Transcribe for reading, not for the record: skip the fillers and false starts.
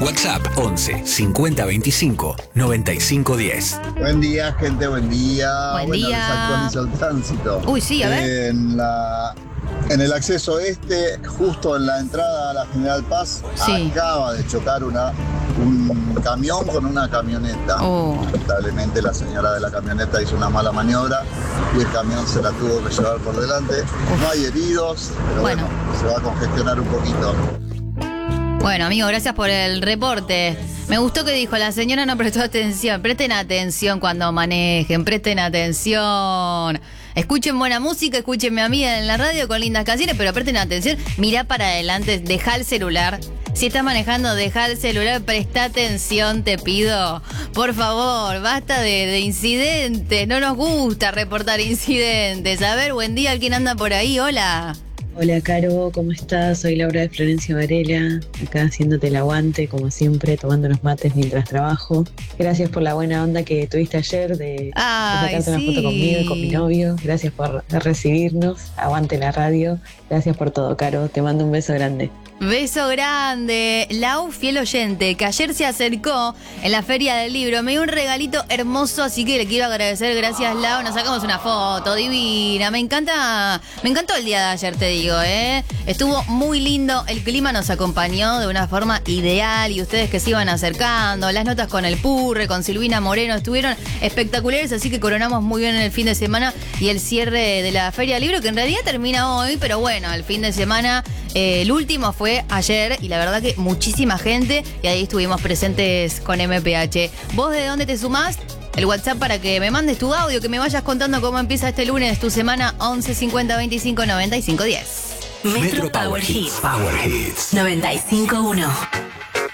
WhatsApp 11 50 25 95 10. Buen día, gente, buen día. Buen Les día. actualizo el tránsito. Uy, sí, a ver. En el acceso este, justo en la entrada a la General Paz, Sí. acaba de chocar un camión con una camioneta. Oh. Lamentablemente la señora de la camioneta hizo una mala maniobra y el camión se la tuvo que llevar por delante. No hay heridos, pero Bueno. se va a congestionar un poquito. Bueno, amigo, gracias por el reporte. Me gustó que dijo, la señora no prestó atención. Presten atención cuando manejen, presten atención. Escuchen buena música, escúchenme a mí en la radio con lindas canciones, pero presten atención. Mirá para adelante, dejá el celular. Si estás manejando, dejá el celular, presta atención, te pido. Por favor, basta de incidentes. No nos gusta reportar incidentes. A ver, buen día, ¿quién anda por ahí? Hola. Hola Caro, ¿cómo estás? Soy Laura de Florencia Varela, acá haciéndote el aguante, como siempre, tomando unos mates mientras trabajo. Gracias por la buena onda que tuviste ayer de sacarte una foto conmigo y con mi novio. Gracias por recibirnos, aguante la radio. Gracias por todo, Caro, te mando un beso grande. Beso grande. Lau, fiel oyente, que ayer se acercó en la Feria del Libro. Me dio un regalito hermoso, así que le quiero agradecer. Gracias, Lau. Nos sacamos una foto divina. Me encantó el día de ayer, te digo, ¿eh? Estuvo muy lindo. El clima nos acompañó de una forma ideal y ustedes que se iban acercando. Las notas con el Purre, con Silvina Moreno, estuvieron espectaculares, así que coronamos muy bien el fin de semana y el cierre de la Feria del Libro, que en realidad termina hoy, pero bueno, el fin de semana, el último fue ayer y la verdad que muchísima gente y ahí estuvimos presentes con MPH. ¿Vos de dónde te sumás? El WhatsApp para que me mandes tu audio, que me vayas contando cómo empieza este lunes tu semana. 11 50 25 95 10. Metro Power Hits. Power Hits. 95.1.